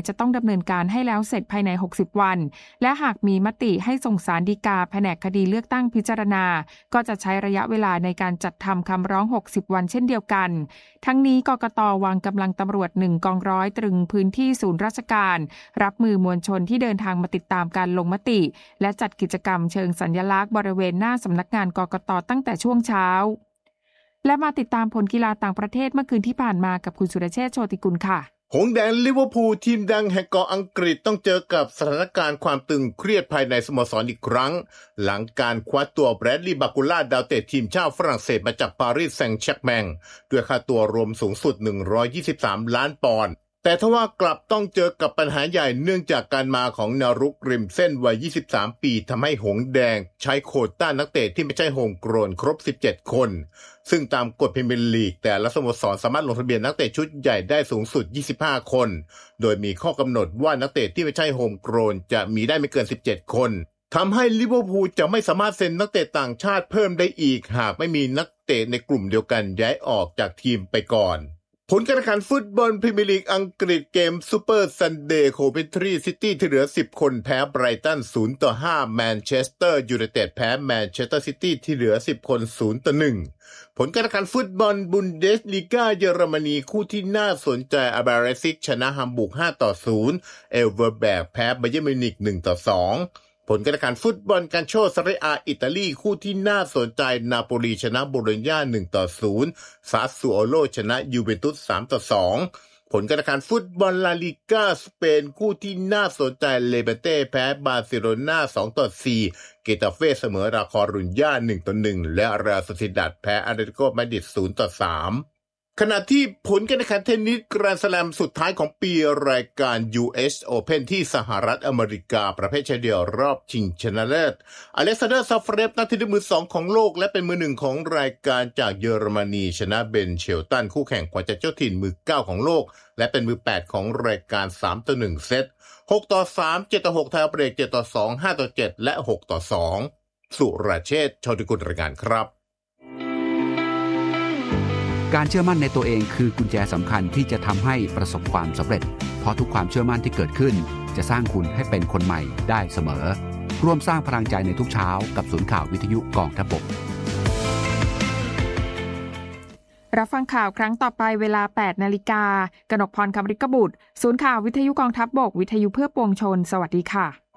จะต้องดำเนินการให้แล้วเสร็จภายใน60วันและหากมีมติให้ส่งศาลฎีกาแผนกคดีเลือกตั้งพิจารณาก็จะใช้ระยะเวลาในการจัดทำคำร้อง60วันเช่นเดียวกันทั้งนี้กกต.วางกำลังตำรวจ1กองร้อยตรึงพื้นที่ศูนย์ราชการรับมือมวลชนที่เดินทางมาติดตามการลงมติและจัดกิจกรรมเชิงสัญลักษณ์บริเวณหน้าสำนักงานกกต.ตั้งแต่ช่วงเช้าและมาติดตามผลกีฬาต่างประเทศเมื่อคืนที่ผ่านมากับคุณสุรเชษฐ์โชติกุลค่ะหงส์แดงลิเวอร์พูลทีมดังแห่งเกาะอังกฤษต้องเจอกับสถานการณ์ความตึงเครียดภายในสโมสรอีกครั้งหลังการคว้าตัวแบรดลีย์บากูล่าดาวเตะทีมชาติฝรั่งเศสมาจากปารีสแซงต์แชร์กแมงด้วยค่าตัวรวมสูงสุด123ล้านปอนด์แต่ทว่ากลับต้องเจอกับปัญหาใหญ่เนื่องจากการมาของแนวรุกริมเส้นวัย23ปีทำให้หงส์แดงใช้โควต้านักเตะที่ไม่ใช่โฮมโกรนครบ17คนซึ่งตามกฎพรีเมียร์ลีกแต่ละสโมสรสามารถลงทะเบียนนักเตะชุดใหญ่ได้สูงสุด25คนโดยมีข้อกำหนดว่านักเตะที่ไม่ใช่โฮมโกรนจะมีได้ไม่เกิน17คนทำให้ลิเวอร์พูลจะไม่สามารถเซ็นนักเตะต่างชาติเพิ่มได้อีกหากไม่มีนักเตะในกลุ่มเดียวกันย้ายออกจากทีมไปก่อนผลการแข่งขันฟุตบอลพรีเมียร์ลีกอังกฤษเกมซูเปอร์ซันเดย์โคเวนทรีซิตี้ที่เหลือ10คนแพ้ไบรตัน 0-5 แมนเชสเตอร์ยูไนเต็ดแพ้แมนเชสเตอร์ซิตี้ที่เหลือ10คน 0-1 ผลการแข่งขันฟุตบอลบุนเดสลีกาเยอรมนีคู่ที่น่าสนใจอาบาเรซิกชนะฮัมบูร์ก 5-0 เอลเวอร์แบกแพ้ไบเยิร์นมิวนิก 1-2ผลการแข่งขันฟุตบอลกันโชซาเรอาอิตาลีคู่ที่น่าสนใจนาโปลีชนะโบโลญญา 1-0 ซาสซูโอโลชนะยูเวนตุส 3-2 ผลการแข่งขันฟุตบอลลาลิก้าสเปนคู่ที่น่าสนใจเลเบเต้แพ้บาร์เซโลนา 2-4 เกตาเฟ่เสมอราคอรุญญา 1-1 และเรอัลโซซิดัดแพ้อาเตเลติโกมาดริด 0-3ขณะที่ผลการแข่งขันเทนนิสแกรนด์สแลมสุดท้ายของปีรายการ US Open ที่สหรัฐอเมริกาประเภทชายเดี่ยวรอบชิงชนะเลิศอเล็กซานเดอร์ซาฟเรฟนักเทนนิสมือ2ของโลกและเป็นมือ1ของรายการจากเยอรมนีชนะเบนเชลตันคู่แข่งขวัญใจเจ้าถิ่นมือ9ของโลกและเป็นมือ8ของรายการ 3-1 เซต 6-3 7-6 ไทยเบรก 7-2 5-7 และ 6-2 สุรเชษฐ์ โชติกุลรายงานครับการเชื่อมั่นในตัวเองคือกุญแจสำคัญที่จะทำให้ประสบความสำเร็จเพราะทุกความเชื่อมั่นที่เกิดขึ้นจะสร้างคุณให้เป็นคนใหม่ได้เสมอร่วมสร้างพลังใจในทุกเช้ากับศูนย์ข่าววิทยุกองทัพบกรับฟังข่าวครั้งต่อไปเวลา 8 นาฬิกา กนกพร คำฤกบุตรศูนย์ข่าววิทยุกองทัพบกวิทยุเพื่อปวงชนสวัสดีค่ะ